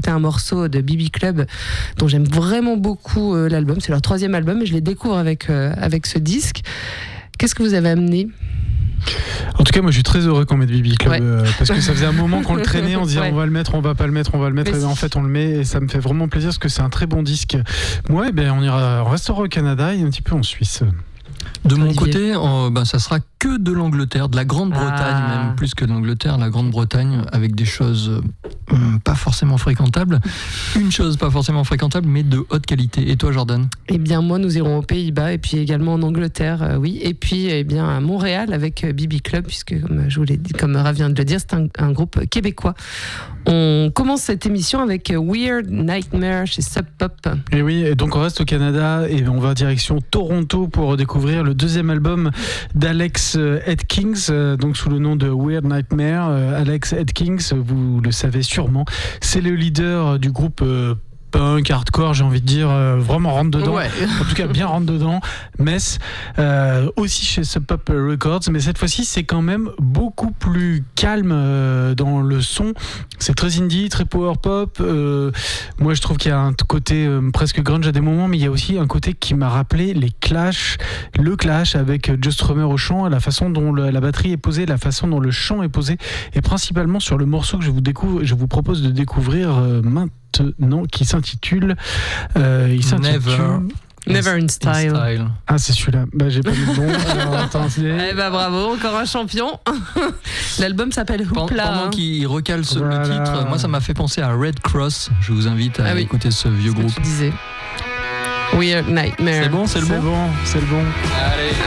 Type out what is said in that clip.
écouter un morceau de BB Club dont j'aime vraiment beaucoup l'album. C'est leur 3e album et je les découvre avec ce disque. Qu'est-ce que vous avez amené ? En tout cas, moi je suis très heureux qu'on mette BB Club parce que ça faisait un moment qu'on le traînait, on disait on va le mettre, on va pas le mettre, on va le mettre, et en fait on le met et ça me fait vraiment plaisir parce que c'est un très bon disque. Moi, on restera au Canada et un petit peu en Suisse. De mon côté, ça sera que de l'Angleterre, de la Grande-Bretagne, même plus que de l'Angleterre, la Grande-Bretagne, avec des choses pas forcément fréquentables. Une chose pas forcément fréquentable, mais de haute qualité. Et toi, Jordan ? Eh bien, moi, nous irons aux Pays-Bas et puis également en Angleterre, oui. Et puis, à Montréal avec BB Club, puisque, comme Rav vient de le dire, c'est un groupe québécois. On commence cette émission avec Weird Nightmare chez Sub Pop. Et oui, et donc on reste au Canada et on va direction Toronto pour découvrir le 2e album d'Alex Atkins, donc sous le nom de Weird Nightmare. Alex Atkins, vous le savez sûrement, c'est le leader du groupe punk, hardcore, j'ai envie de dire, vraiment rentre dedans. Ouais. En tout cas, bien rentre dedans. Mess, aussi chez Sub Pop Records, mais cette fois-ci, c'est quand même beaucoup plus calme dans le son. C'est très indie, très power pop. Moi, je trouve qu'il y a un côté presque grunge à des moments, mais il y a aussi un côté qui m'a rappelé le Clash avec Joe Strummer au chant, la façon dont la batterie est posée, la façon dont le chant est posé, et principalement sur le morceau que je vous propose de découvrir maintenant, qui s'intitule Never in Style. Ah, c'est celui-là. J'ai pas mis le bon. Alors, attendez. Bravo, encore un champion. L'album s'appelle Hoopla. Pendant qu'il recale le titre, moi ça m'a fait penser à Red Cross. Je vous invite à écouter ce vieux groupe. Tu disais. Weird Nightmare. C'est bon, c'est le bon. C'est le bon. Allez.